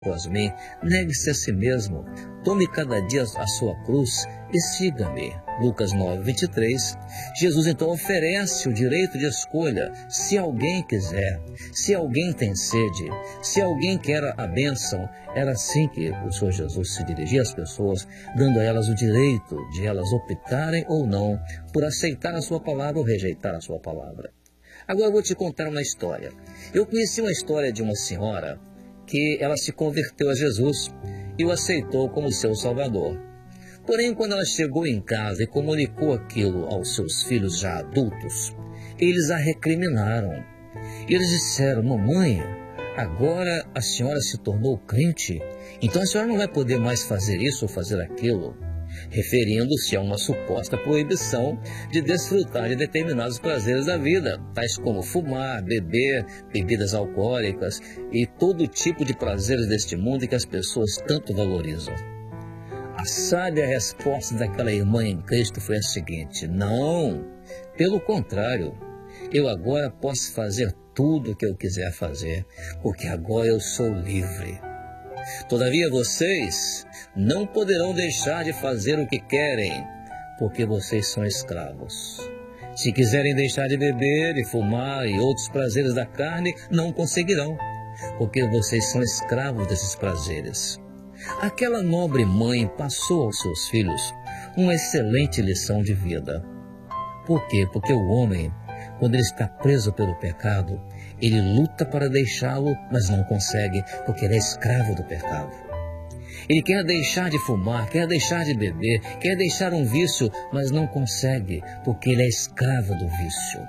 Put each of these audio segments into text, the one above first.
após mim, negue-se a si mesmo, tome cada dia a sua cruz e siga-me. Lucas 9:23. Jesus então oferece o direito de escolha, se alguém quiser, se alguém tem sede, se alguém quer a bênção. Era assim que o Senhor Jesus se dirigia às pessoas, dando a elas o direito de elas optarem ou não por aceitar a sua palavra ou rejeitar a sua palavra. Agora eu vou te contar uma história. Eu conheci uma história de uma senhora que ela se converteu a Jesus e o aceitou como seu Salvador. Porém, quando ela chegou em casa e comunicou aquilo aos seus filhos já adultos, eles a recriminaram. E eles disseram: mamãe, agora a senhora se tornou crente, então a senhora não vai poder mais fazer isso ou fazer aquilo, referindo-se a uma suposta proibição de desfrutar de determinados prazeres da vida, tais como fumar, beber, bebidas alcoólicas e todo tipo de prazeres deste mundo que as pessoas tanto valorizam. A sábia resposta daquela irmã em Cristo foi a seguinte: não, pelo contrário, eu agora posso fazer tudo o que eu quiser fazer, porque agora eu sou livre. Todavia vocês não poderão deixar de fazer o que querem, porque vocês são escravos. Se quiserem deixar de beber e fumar e outros prazeres da carne, não conseguirão, porque vocês são escravos desses prazeres. Aquela nobre mãe passou aos seus filhos uma excelente lição de vida. Por quê? Porque o homem, quando ele está preso pelo pecado, ele luta para deixá-lo, mas não consegue, porque ele é escravo do pecado. Ele quer deixar de fumar, quer deixar de beber, quer deixar um vício, mas não consegue, porque ele é escravo do vício.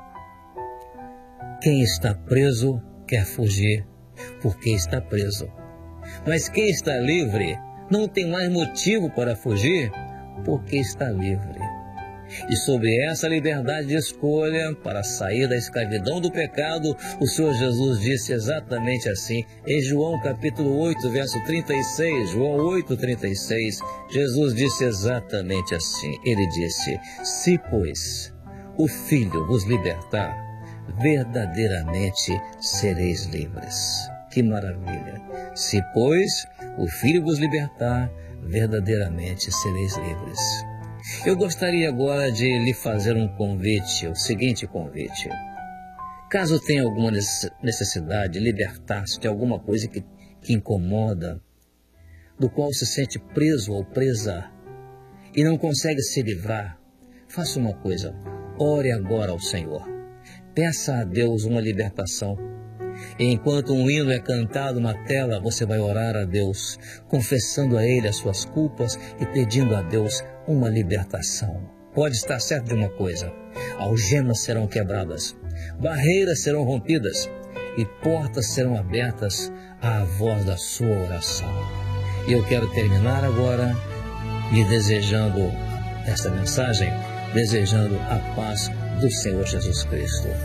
Quem está preso quer fugir, porque está preso. Mas quem está livre não tem mais motivo para fugir, porque está livre. E sobre essa liberdade de escolha para sair da escravidão do pecado, o Senhor Jesus disse exatamente assim, em João capítulo 8, verso 36, João 8:36, Jesus disse exatamente assim, ele disse: se, pois, o Filho vos libertar, verdadeiramente sereis livres. Que maravilha! Se, pois, o Filho vos libertar, verdadeiramente sereis livres. Eu gostaria agora de lhe fazer um convite, o seguinte convite. Caso tenha alguma necessidade de libertar-se de alguma coisa que incomoda, do qual se sente preso ou presa e não consegue se livrar, faça uma coisa, ore agora ao Senhor. Peça a Deus uma libertação. E enquanto um hino é cantado na tela, você vai orar a Deus, confessando a Ele as suas culpas e pedindo a Deus uma libertação. Pode estar certo de uma coisa: algemas serão quebradas, barreiras serão rompidas e portas serão abertas à voz da sua oração. E eu quero terminar agora lhe desejando esta mensagem, desejando a paz do Senhor Jesus Cristo.